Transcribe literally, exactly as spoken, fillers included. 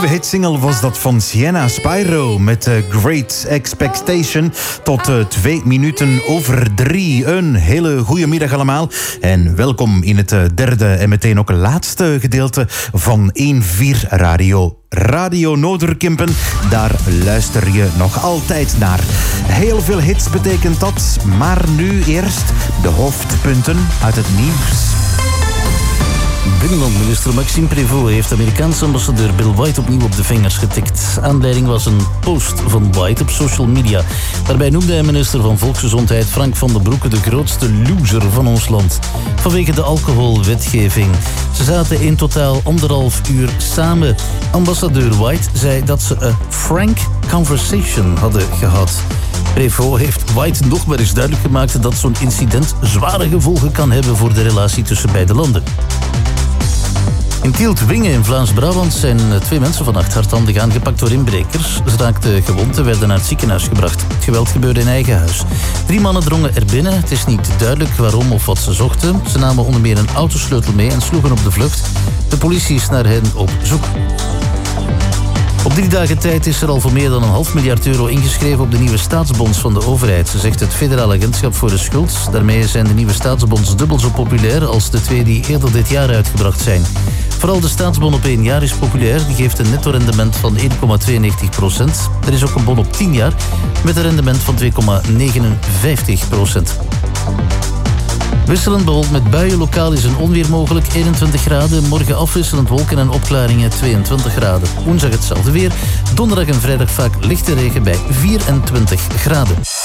nieuwe hitsingle was dat van Sienna Spyro met uh, Great Expectation. Tot uh, twee minuten over drie. Een hele goede middag allemaal. En welkom in het uh, derde en meteen ook laatste gedeelte van één vier Radio. Radio Noorderkempen, daar luister je nog altijd naar. Heel veel hits betekent dat, maar nu eerst de hoofdpunten uit het nieuws. Binnenlandminister Maxime Prévost heeft Amerikaanse ambassadeur Bill White opnieuw op de vingers getikt. Aanleiding was een post van White op social media. Daarbij noemde hij minister van Volksgezondheid Frank van den Broeke de grootste loser van ons land. Vanwege de alcoholwetgeving. Ze zaten in totaal anderhalf uur samen. Ambassadeur White zei dat ze een frank conversation hadden gehad. Prévost heeft White nog maar eens duidelijk gemaakt dat zo'n incident zware gevolgen kan hebben voor de relatie tussen beide landen. In Tielt-Wingen in Vlaams-Brabant zijn twee mensen vannacht hardhandig aangepakt door inbrekers. Ze raakten gewond en werden naar het ziekenhuis gebracht. Het geweld gebeurde in eigen huis. Drie mannen drongen er binnen. Het is niet duidelijk waarom of wat ze zochten. Ze namen onder meer een autosleutel mee en sloegen op de vlucht. De politie is naar hen op zoek. Op drie dagen tijd is er al voor meer dan een half miljard euro ingeschreven op de nieuwe staatsbonds van de overheid, zegt het Federaal Agentschap voor de Schuld. Daarmee zijn de nieuwe staatsbonds dubbel zo populair als de twee die eerder dit jaar uitgebracht zijn. Vooral de staatsbon op één jaar is populair. Die geeft een netto-rendement van één komma tweeënnegentig procent. Er is ook een bon op tien jaar met een rendement van twee komma negenenvijftig procent. Wisselend bewolkt met buien, lokaal is een onweer mogelijk, eenentwintig graden. Morgen afwisselend wolken en opklaringen, tweeëntwintig graden. Woensdag hetzelfde weer. Donderdag en vrijdag vaak lichte regen bij vierentwintig graden.